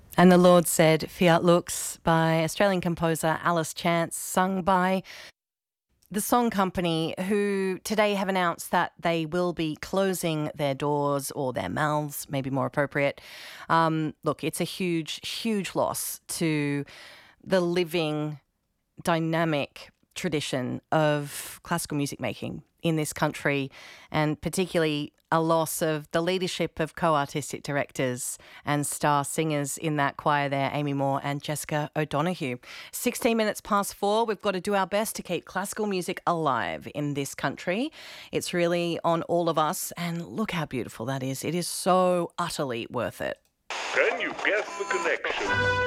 And the Lord Said Fiat Lux by Australian composer Alice Chance, sung by the Song Company, who today have announced that they will be closing their doors, or their mouths, maybe more appropriate. Look, it's a huge, huge loss to the living, dynamic tradition of classical music making in this country, and particularly a loss of the leadership of co-artistic directors and star singers in that choir there, Amy Moore and Jessica O'Donoghue. 16 minutes past 4, we've got to do our best to keep classical music alive in this country. It's really on all of us, and look how beautiful that is. It is so utterly worth it. Can you guess the connection?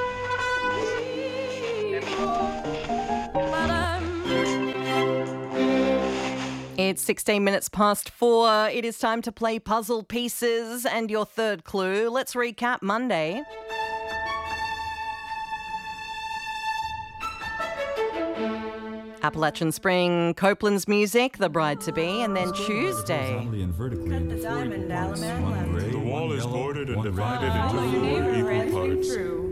It's 16 minutes past 4. It is time to play puzzle pieces, and your third clue. Let's recap Monday. Appalachian Spring, Copeland's Music, The Bride to Be, and then Tuesday. The diamond, The wall is boarded and divided into 4 equal parts.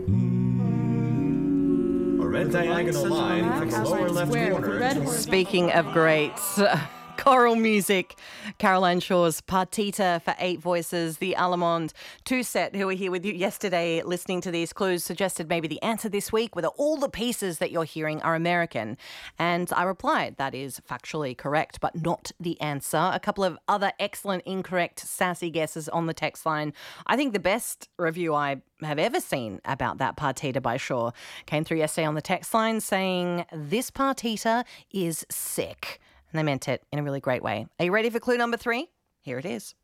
A red diagonal line from the lower left corner. Speaking of greats, choral music, Caroline Shaw's Partita for 8 voices, the Allemande. Two-Set, who were here with you yesterday listening to these clues, suggested maybe the answer this week, whether all the pieces that you're hearing are American. And I replied, that is factually correct, but not the answer. A couple of other excellent, incorrect, sassy guesses on the text line. I think the best review I have ever seen about that Partita by Shaw came through yesterday on the text line saying, this Partita is sick. And they meant it in a really great way. Are you ready for clue number 3? Here it is.